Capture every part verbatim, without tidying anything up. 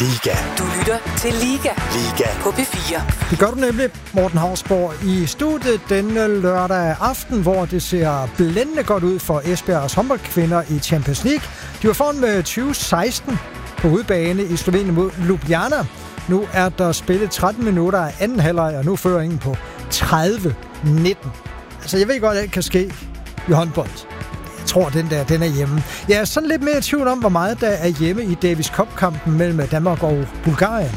Liga. Du lytter til Liga. Liga. På P fire. Det gør du nemlig, Morten Hausborg, i studiet denne lørdag aften, hvor det ser blændende godt ud for Esbjergs håndboldkvinder i Champions League. De var foran med tyve seksten på udebane i Slovenien mod Ljubljana. Nu er der spillet tretten minutter af anden halvleg, og nu fører ingen på tredive nitten. Altså, jeg ved godt, at det kan ske i håndbold. Jeg tror, den der, den er hjemme. Jeg er sådan lidt mere i tvivl om, hvor meget der er hjemme i Davis Cup-kampen mellem Danmark og Bulgarien.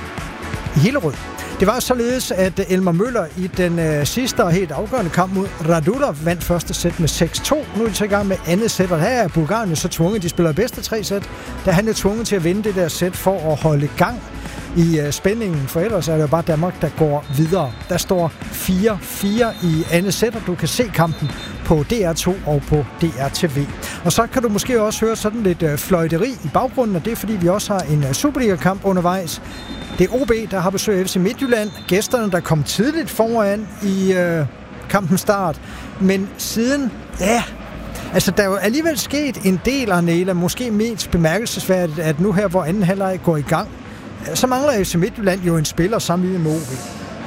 I Hillerød. Det var således, at Elmer Møller i den øh, sidste og helt afgørende kamp mod Radulov vandt første sæt med seks to. Nu er de så i gang med andet sæt, og her er Bulgarien jo så tvunget. De spiller bedste tre sæt, da han er tvunget til at vinde det der sæt for at holde gang i øh, spændingen, for ellers er det jo bare Danmark, der går videre. Der står fire fire i andet sæt, og du kan se kampen på D R to og på D R T V. Og så kan du måske også høre sådan lidt øh, fløjteri i baggrunden, og det er fordi, vi også har en øh, Superliga-kamp undervejs. Det er O B, der har besøg af F C Midtjylland. Gæsterne, der kom tidligt foran i øh, kampens start. Men siden, ja, altså der er jo alligevel sket en del, Arnela, måske mest bemærkelsesværdigt, at nu her, hvor anden halvleg går i gang, så mangler F C Midtjylland jo en spiller sammenlignet med O B.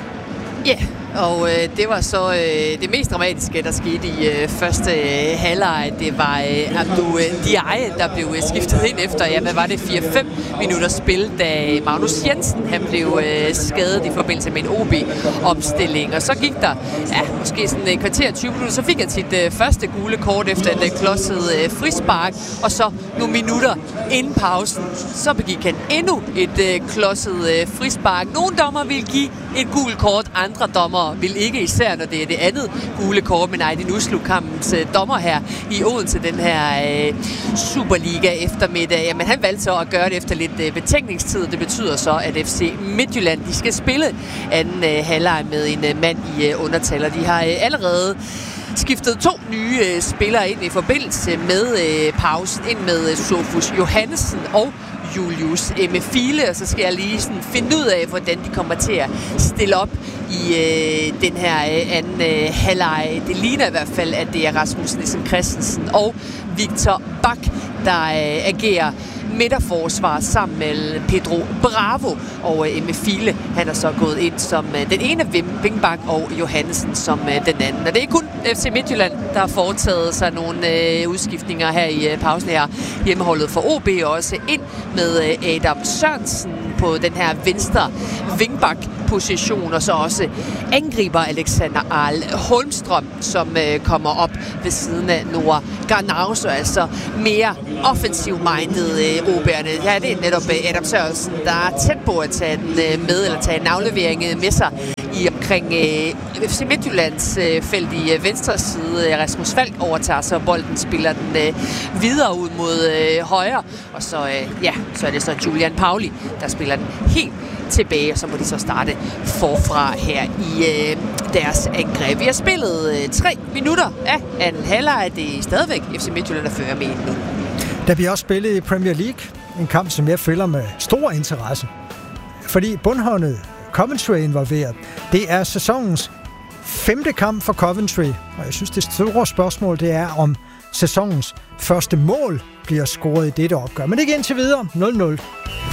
Ja, yeah. Og øh, det var så øh, det mest dramatiske, der skete i øh, første øh, halvleg. Det var øh, Abdou øh, Diaye, der blev øh, skiftet ind efter, ja, hvad var det, fire fem minutter spil, da Magnus Jensen han blev øh, skadet i forbindelse med en O B-omstilling. Og så gik der, ja, måske sådan et kvarter tyve minutter, så fik han sit øh, første gule kort efter en klodset øh, frispark. Og så nogle minutter inden pausen, så begik han endnu et øh, klodset øh, frispark. Nogle dommer ville give et gult kort, andre dommer vil ikke, især når det er det andet gule kort, men Aydin Uslu-kampens øh, dommer her i Odense, den her øh, Superliga eftermiddag. Jamen, han valgte så at gøre det efter lidt øh, betænkningstid. Det betyder så, at F C Midtjylland, de skal spille anden øh, halvleg med en øh, mand i øh, undertal, og de har øh, allerede skiftet to nye øh, spillere ind i forbindelse med øh, pausen, ind med øh, Sofus Johannessen og Julius Emefile, og så skal jeg lige sådan finde ud af, hvordan de kommer til at stille op i øh, den her øh, anden øh, halvleg. Det ligner i hvert fald, at det er Rasmus Nielsen Christensen og Victor Bak, der øh, agerer midterforsvar sammen med Pedro Bravo, og øh, Emefile, han er så gået ind som øh, den ene vingbak, og Johannessen som øh, den anden. Og det er kun F C Midtjylland, der har foretaget sig nogle øh, udskiftninger her i øh, pausen her. Hjemmeholdet for O B også ind med øh, Adam Sørensen på den her venstre vingbak-position, og så også angriber Alexander Ahl Holmstrøm, som øh, kommer op ved siden af Noah Garnauso, altså mere offensiv-minded øh, O B'erne. Ja, det er netop øh, Adam Sørensen, der er tæt på at tage den øh, med, eller tage en aflevering øh, med sig i omkring øh, F C Midtjyllands øh, felt i øh, venstre side. Rasmus Falk overtager så bolden, spiller den øh, videre ud mod øh, højre, og så, øh, ja, så er det så Julian Pauli, der spiller den helt tilbage, og så må de så starte forfra her i øh, deres angreb. Vi har spillet øh, tre minutter af anden halvleg. Det er stadigvæk F C Midtjylland, der fører med en nu. Der bliver også spillet i Premier League, en kamp, som jeg følger med stor interesse, fordi bundholdet Coventry er involveret. Det er sæsonens femte kamp for Coventry, og jeg synes, det store spørgsmål, det er, om sæsonens første mål bliver scoret i dette opgør. Men det er indtil videre nul nul.